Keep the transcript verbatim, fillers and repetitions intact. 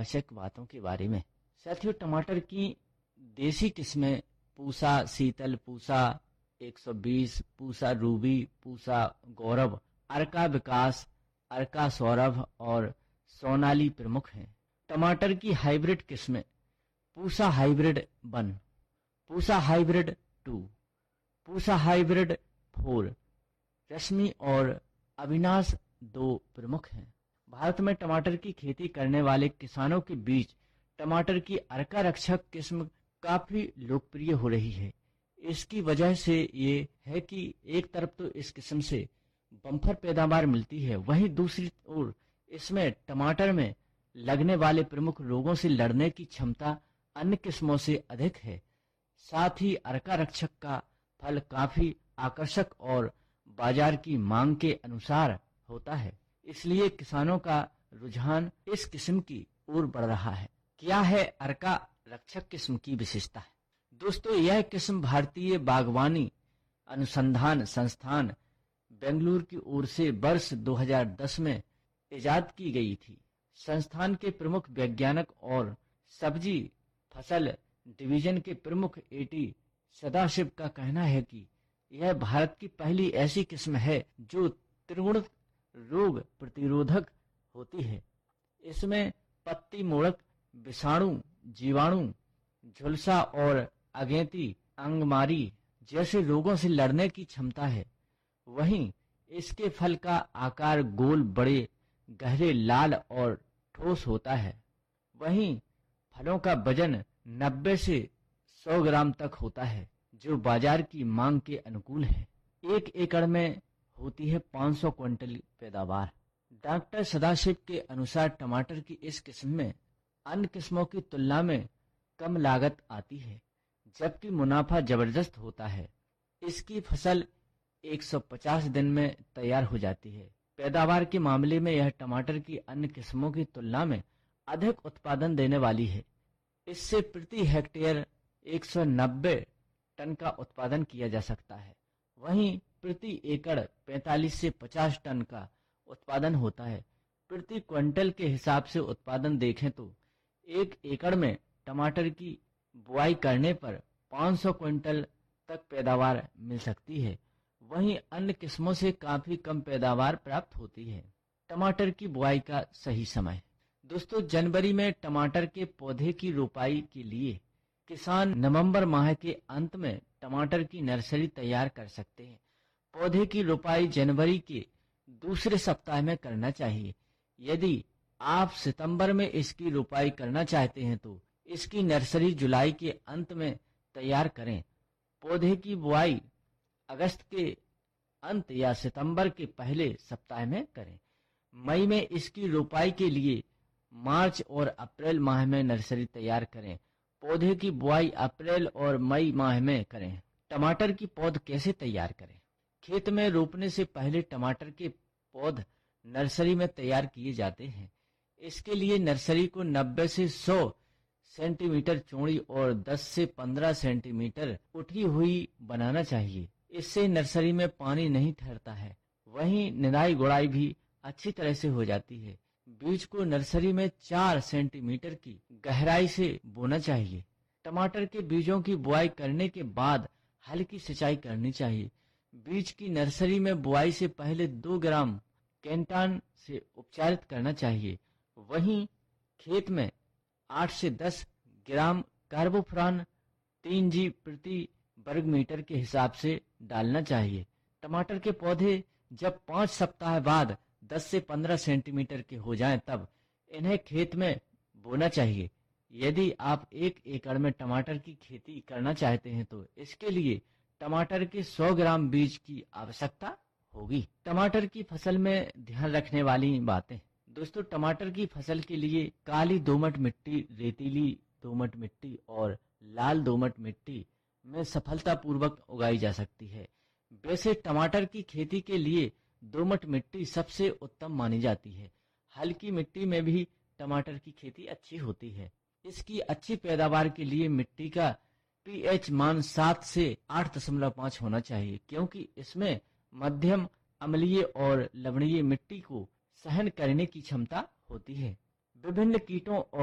आवश्यक बातों के बारे में। साथियों, टमाटर की देसी किस्में पूसा शीतल, पूसा एक सौ बीस, पूसा रूबी, पूसा गौरव, अर्का विकास, अर्का सौरभ और सोनाली प्रमुख हैं। टमाटर की हाइब्रिड किस्में Pusa hybrid one, Pusa hybrid to, Pusa hybrid four, रश्मि और अविनाश दो प्रमुख हैं। भारत में टमाटर की खेती करने वाले किसानों के बीच टमाटर की अर्का रक्षक किस्म काफी लोकप्रिय हो रही है। इसकी वजह से ये है कि एक तरफ तो इस किस्म से बम्पर पैदावार मिलती है, वहीं दूसरी ओर इसमें टमाटर में लगने वाले प्रमुख रोगों से लड़ने की क्षमता अन्य किस्मों से अधिक है। साथ ही अर्का रक्षक का फल काफी आकर्षक और बाजार की मांग के अनुसार होता है, इसलिए किसानों का रुझान इस किस्म की ओर बढ़ रहा है। क्या है अर्का रक्षक किस्म की विशेषता है? दोस्तों, यह किस्म भारतीय बागवानी अनुसंधान संस्थान बेंगलुरु की ओर से वर्ष दो हज़ार दस में इजाद की गई थी। संस्थान के प्रमुख वैज्ञानिक और सब्जी फसल डिवीजन के प्रमुख एटी सदाशिव का कहना है कि यह भारत की पहली ऐसी किस्म है जो त्रिगुण रोग प्रतिरोधक होती है। इसमें पत्ती मोड़क, विषाणु, जीवाणु, झुलसा और अगेती अंगमारी जैसे रोगों से लड़ने की क्षमता है। वहीं इसके फल का आकार गोल, बड़े, गहरे, लाल और ठोस होता है। वहीं फलों का वजन नब्बे से सौ ग्राम तक होता है, जो बाजार की मांग के अनुकूल है। एक एकड़ में होती है पाँच सौ क्विंटल पैदावार। डॉक्टर सदाशिव के अनुसार टमाटर की इस किस्म में अन्य किस्मों की तुलना में कम लागत आती है, जबकि मुनाफा जबरदस्त होता है। इसकी फसल एक सौ पचास दिन में तैयार हो जाती है। पैदावार के मामले में यह टमाटर की अन्य किस्मों की तुलना में अधिक उत्पादन देने वाली है। इससे प्रति हेक्टेयर एक सौ नब्बे टन का उत्पादन किया जा सकता है। वहीं प्रति एकड़ पैंतालीस से पचास टन का उत्पादन होता है। प्रति क्विंटल के हिसाब से उत्पादन देखें तो एक एकड़ में टमाटर की बुआई करने पर पाँच सौ क्विंटल तक पैदावार मिल सकती है। वहीं अन्य किस्मों से काफी कम पैदावार प्राप्त होती है। टमाटर की बुआई का सही समय। दोस्तों, जनवरी में टमाटर के पौधे की रोपाई के लिए किसान नवंबर माह के अंत में टमाटर की नर्सरी तैयार कर सकते हैं। पौधे की रोपाई जनवरी के दूसरे सप्ताह में करना चाहिए। यदि आप सितंबर में इसकी रोपाई करना चाहते हैं तो इसकी नर्सरी जुलाई के अंत में तैयार करें। पौधे की बुआई अगस्त के अंत या सितंबर के पहले सप्ताह में करें। मई में इसकी रोपाई के लिए मार्च और अप्रैल माह में नर्सरी तैयार करें। पौधे की बुआई अप्रैल और मई माह में करें। टमाटर की पौध कैसे तैयार करें? खेत में रोपने से पहले टमाटर के पौध नर्सरी में तैयार किए जाते हैं। इसके लिए नर्सरी को नब्बे से सौ सेंटीमीटर चौड़ी और दस से पंद्रह सेंटीमीटर उठी हुई बनाना चाहिए। इससे नर्सरी में पानी नहीं ठहरता है। वहीं निराई गुड़ाई भी अच्छी तरह से हो जाती है। बीज को नर्सरी में चार सेंटीमीटर की गहराई से बोना चाहिए। टमाटर के बीजों की बुआई करने के बाद हल्की सिंचाई करनी चाहिए। बीज की नर्सरी में बुआई से पहले दो ग्राम कैंटान से उपचारित करना चाहिए। वहीं खेत में आठ से दस ग्राम कार्बोफ्रान तीन जी प्रति वर्ग मीटर के हिसाब से डालना चाहिए। टमाटर के पौधे जब पाँच सप्ताह बाद दस से पंद्रह सेंटीमीटर के हो जाएं, तब इन्हें खेत में बोना चाहिए। यदि आप एक एकड़ में टमाटर की खेती करना चाहते हैं तो इसके लिए टमाटर के सौ ग्राम बीज की आवश्यकता होगी। टमाटर की फसल में ध्यान रखने वाली बातें। दोस्तों, टमाटर की फसल के लिए काली दोमट मिट्टी, रेतीली दोमट मिट्टी और लाल दोमट मिट्टी में सफलतापूर्वक उगाई जा सकती है। वैसे टमाटर की खेती के लिए दोमट मिट्टी सबसे उत्तम मानी जाती है। हल्की मिट्टी में भी टमाटर की खेती अच्छी होती है। इसकी अच्छी पैदावार के लिए मिट्टी का पीएच मान सात से आठ दशमलव पाँच होना चाहिए, क्योंकि इसमें मध्यम अम्लीय और लवणीय मिट्टी को सहन करने की क्षमता होती है। विभिन्न कीटों और